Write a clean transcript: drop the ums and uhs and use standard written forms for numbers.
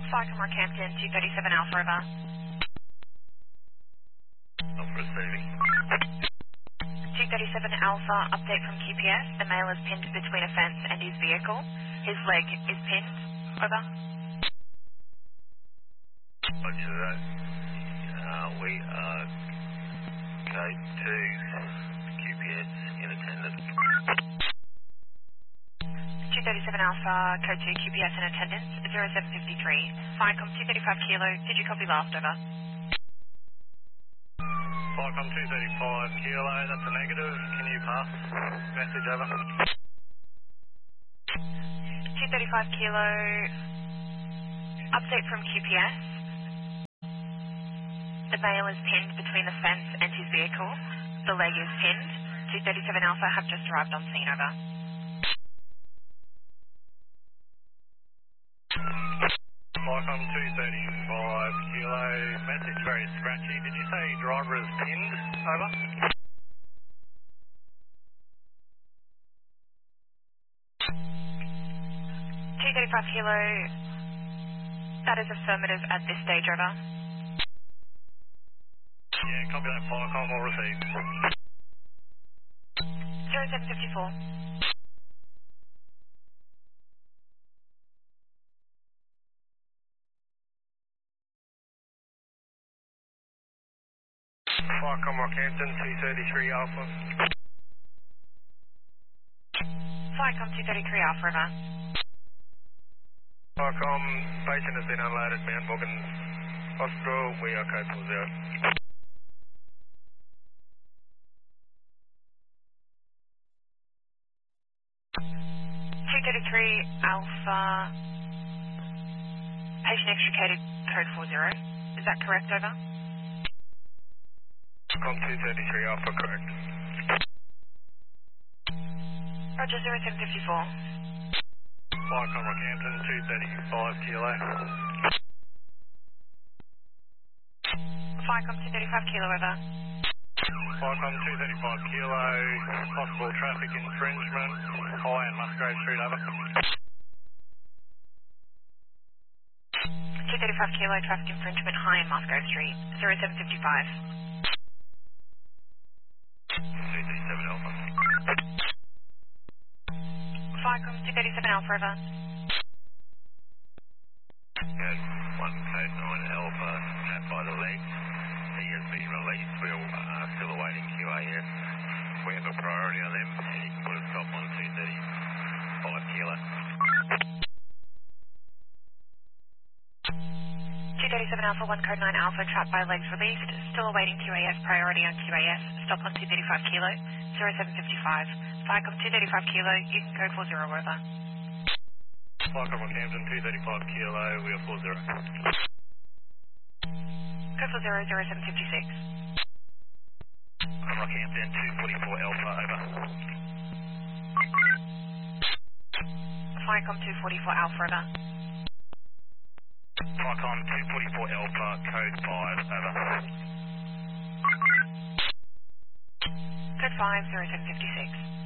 Flight from Rockhampton, 237 Alpha River. Alpha receiving. 237 Alpha, update from QPS. The male is pinned between a fence and his vehicle. His leg is pinned. Over. Roger that. We are code 2, QPS in attendance. 237 Alpha, code 2, QPS in attendance, 0753. Flycom 235 Kilo, did you copy last? Over. Flycom 235 Kilo, that's a negative. Can you pass? Message over. 235 Kilo, update from QPS. The male is pinned between the fence and his vehicle. The leg is pinned. 237 Alpha have just arrived on scene. Over. Flycom 235 Kilo, message very scratchy. Did you say driver is pinned? Over. 235 Kilo, that is affirmative at this stage. Over. Yeah, copy that. Flycom will receive. 0754. Flycom Rockhampton 233 Alpha. Flycom 233 Alpha River. Flycom, patient has been unloaded, Mount Morgan Hospital. We are code 40. 233 Alpha, patient extricated, code 40. Is that correct? Over. Com 233 Alpha, correct. Roger, 0754. Flycom Rockhampton 235 Kilo. Flycom 235 Kilo. Over. Flycom 235 Kilo, possible traffic infringement, High and Musgrave Street, over. 235 Kilo, traffic infringement, High and Musgrave Street, 0755. 237 Alpha. Flycom 237 Alpha. Over. Code 1, code 9 Alpha, tapped by the leg. He has been released. We are still awaiting QAS. We have a priority on them, and you can put a stop on 235 Kilo. 237 Alpha, 1 code 9 Alpha, trapped by legs released. Still awaiting QAS, priority on QAS. Stop on 235 Kilo, 0755. Flycom 235 Kilo, you can code 40. Over. Flycom Rockhampton 235 Kilo, we are 40. Code 40, 0756. Rockhampton 244 Alpha, over. Flycom 244 Alpha. Over. Flycom 244 Alpha, code 5, over. Code 5, 0756.